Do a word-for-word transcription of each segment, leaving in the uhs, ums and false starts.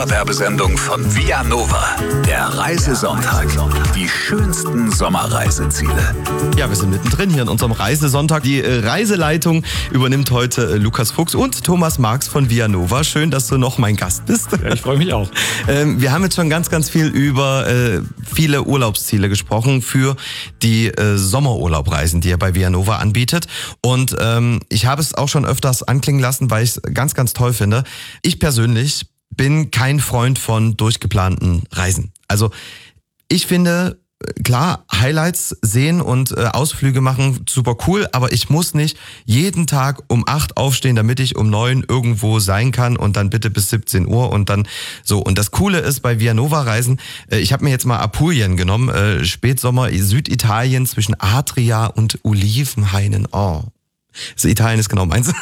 Dauerwerbesendung von Vianova. Der Reisesonntag. Die schönsten Sommerreiseziele. Ja, wir sind mittendrin hier in unserem Reisesonntag. Die äh, Reiseleitung übernimmt heute äh, Lukas Fuchs und Thomas Marx von Vianova. Schön, dass du noch mein Gast bist. Ja, ich freue mich auch. ähm, wir haben jetzt schon ganz, ganz viel über äh, viele Urlaubsziele gesprochen für die äh, Sommerurlaubreisen, die ihr bei Vianova anbietet. Und ähm, ich habe es auch schon öfters anklingen lassen, weil ich es ganz, ganz toll finde. Ich persönlich bin kein Freund von durchgeplanten Reisen. Also ich finde, klar, Highlights sehen und äh, Ausflüge machen, super cool, aber ich muss nicht jeden Tag um acht aufstehen, damit ich um neun irgendwo sein kann und dann bitte bis siebzehn Uhr und dann so. Und das Coole ist bei Vianova-Reisen, äh, ich habe mir jetzt mal Apulien genommen, äh, Spätsommer, Süditalien zwischen Adria und Olivenhainen. Oh. Also Italien ist genau meins.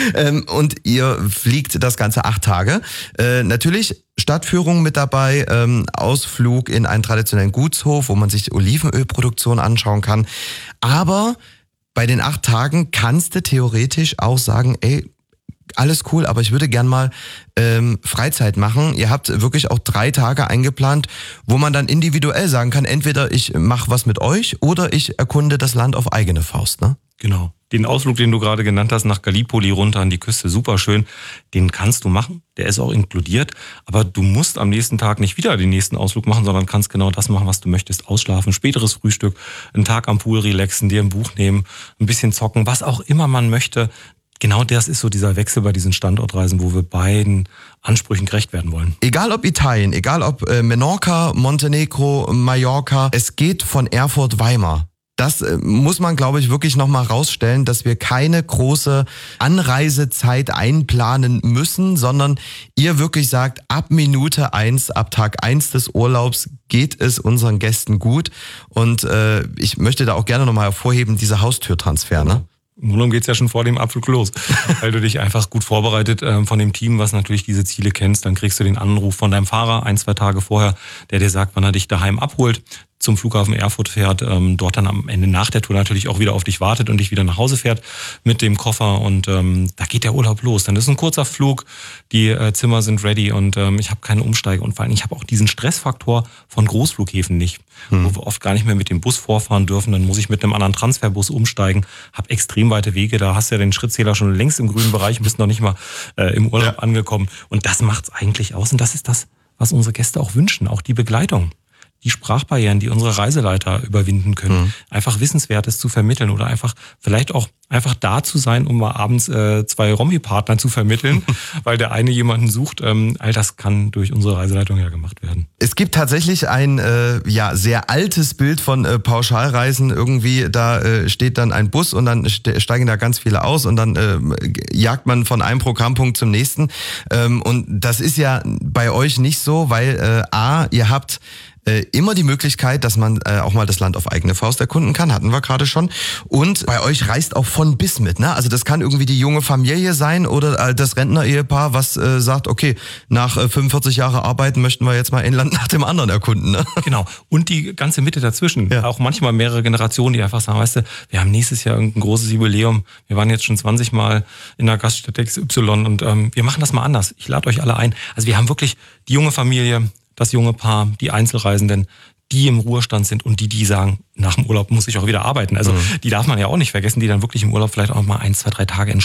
Und ihr fliegt das Ganze acht Tage. Äh, natürlich Stadtführung mit dabei, ähm, Ausflug in einen traditionellen Gutshof, wo man sich Olivenölproduktion anschauen kann. Aber bei den acht Tagen kannst du theoretisch auch sagen, ey, alles cool, aber ich würde gern mal ähm, Freizeit machen. Ihr habt wirklich auch drei Tage eingeplant, wo man dann individuell sagen kann, entweder ich mache was mit euch oder ich erkunde das Land auf eigene Faust, ne? Genau. Den Ausflug, den du gerade genannt hast, nach Gallipoli runter an die Küste, super schön, den kannst du machen. Der ist auch inkludiert. Aber du musst am nächsten Tag nicht wieder den nächsten Ausflug machen, sondern kannst genau das machen, was du möchtest. Ausschlafen, späteres Frühstück, einen Tag am Pool relaxen, dir ein Buch nehmen, ein bisschen zocken, was auch immer man möchte. Genau das ist so dieser Wechsel bei diesen Standortreisen, wo wir beiden Ansprüchen gerecht werden wollen. Egal ob Italien, egal ob äh, Menorca, Montenegro, Mallorca, es geht von Erfurt-Weimar. Das äh, muss man, glaube ich, wirklich nochmal rausstellen, dass wir keine große Anreisezeit einplanen müssen, sondern ihr wirklich sagt, ab Minute eins, ab Tag eins des Urlaubs geht es unseren Gästen gut. Und äh, ich möchte da auch gerne nochmal hervorheben, dieser Haustürtransfer, ne? Im Grunde geht's ja schon vor dem Abflug los, weil du dich einfach gut vorbereitet äh, von dem Team, was natürlich diese Ziele kennst. Dann kriegst du den Anruf von deinem Fahrer ein, zwei Tage vorher, der dir sagt, wann er dich daheim abholt, zum Flughafen Erfurt fährt, ähm, dort dann am Ende nach der Tour natürlich auch wieder auf dich wartet und dich wieder nach Hause fährt mit dem Koffer. Und ähm, da geht der Urlaub los. Dann ist ein kurzer Flug, die äh, Zimmer sind ready und ähm, ich habe keine Umsteige. Und vor allem, ich habe auch diesen Stressfaktor von Großflughäfen nicht, hm. wo wir oft gar nicht mehr mit dem Bus vorfahren dürfen. Dann muss ich mit einem anderen Transferbus umsteigen, habe extrem weite Wege. Da hast du ja den Schrittzähler schon längst im grünen Bereich, bist noch nicht mal äh, im Urlaub ja. angekommen. Und das macht's eigentlich aus. Und das ist das, was unsere Gäste auch wünschen, auch die Begleitung. Die Sprachbarrieren, die unsere Reiseleiter überwinden können, mhm. einfach Wissenswertes zu vermitteln oder einfach vielleicht auch einfach da zu sein, um mal abends äh, zwei Romy-Partner zu vermitteln, weil der eine jemanden sucht. Ähm, all das kann durch unsere Reiseleitung ja gemacht werden. Es gibt tatsächlich ein äh, ja sehr altes Bild von äh, Pauschalreisen. Irgendwie da äh, steht dann ein Bus und dann ste- steigen da ganz viele aus und dann äh, jagt man von einem Programmpunkt zum nächsten. Ähm, und das ist ja bei euch nicht so, weil äh, A, ihr habt immer die Möglichkeit, dass man äh, auch mal das Land auf eigene Faust erkunden kann, hatten wir gerade schon. Und bei euch reist auch von bis mit, ne? Also das kann irgendwie die junge Familie sein oder äh, das Rentner-Ehepaar, was äh, sagt, okay, nach äh, fünfundvierzig Jahren Arbeiten möchten wir jetzt mal ein Land nach dem anderen erkunden, ne? Genau. Und die ganze Mitte dazwischen. Ja. Auch manchmal mehrere Generationen, die einfach sagen, weißt du, wir haben nächstes Jahr irgendein großes Jubiläum. Wir waren jetzt schon zwanzig Mal in der Gaststätte X Y und ähm, wir machen das mal anders. Ich lade euch alle ein. Also wir haben wirklich die junge Familie, das junge Paar, die Einzelreisenden, die im Ruhestand sind und die, die sagen, nach dem Urlaub muss ich auch wieder arbeiten. Also mhm. die darf man ja auch nicht vergessen, die dann wirklich im Urlaub vielleicht auch mal ein, zwei, drei Tage